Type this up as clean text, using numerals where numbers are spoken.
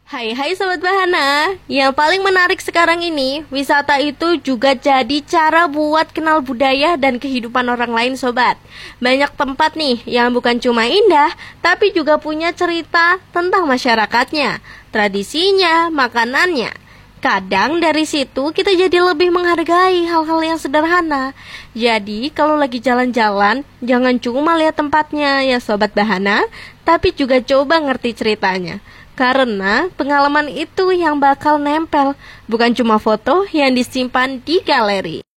Hai Sobat Bahana, yang paling menarik sekarang ini, wisata itu juga jadi cara buat kenal budaya dan kehidupan orang lain Sobat. Banyak tempat nih yang bukan cuma indah, tapi juga punya cerita tentang masyarakatnya, tradisinya, makanannya. Kadang dari situ kita jadi lebih menghargai hal-hal yang sederhana. Jadi kalau lagi jalan-jalan, jangan cuma lihat tempatnya ya Sobat Bahana, tapi juga coba ngerti ceritanya. Karena pengalaman itu yang bakal nempel, bukan cuma foto yang disimpan di galeri.